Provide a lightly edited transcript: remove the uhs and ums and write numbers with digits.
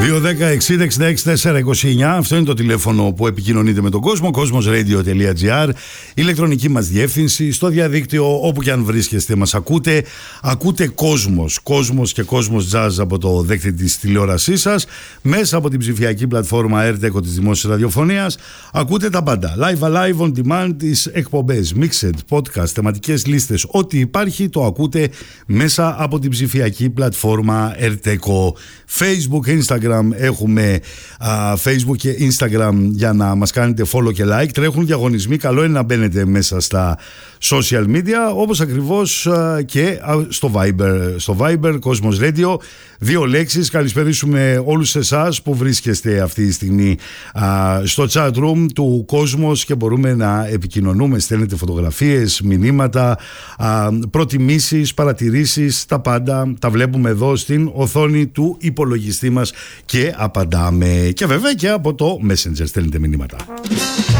2-10-60-66-429. Αυτό είναι το τηλέφωνο που επικοινωνείτε με τον κόσμο. Cosmosradio.gr, ηλεκτρονική μας διεύθυνση. Στο διαδίκτυο, όπου και αν βρίσκεστε, μας ακούτε. Ακούτε Κόσμος και Κόσμος Jazz από το δέκτη της τηλεόρασής σας. Μέσα από την ψηφιακή πλατφόρμα AirTeco της Δημόσιας Ραδιοφωνίας. Ακούτε τα πάντα. Live on demand, τις εκπομπές, mixed, podcast, θεματικές λίστες. Ό,τι υπάρχει το ακούτε μέσα από την ψηφιακή πλατφόρμα AirTeco. Facebook, Instagram, έχουμε Facebook και Instagram για να μας κάνετε follow και like. Τρέχουν διαγωνισμοί, καλό είναι να μπαίνετε μέσα στα social media, όπως ακριβώς και στο Viber Cosmos Radio. 2 λέξεις, καλησπερίσουμε όλους εσάς που βρίσκεστε αυτή τη στιγμή στο chat room του Cosmos και μπορούμε να επικοινωνούμε, στέλνετε φωτογραφίες, μηνύματα, προτιμήσεις, παρατηρήσεις, τα πάντα τα βλέπουμε εδώ στην οθόνη του υπολογιστή μας και απαντάμε. Και βέβαια και από το Messenger στέλνετε μηνύματα.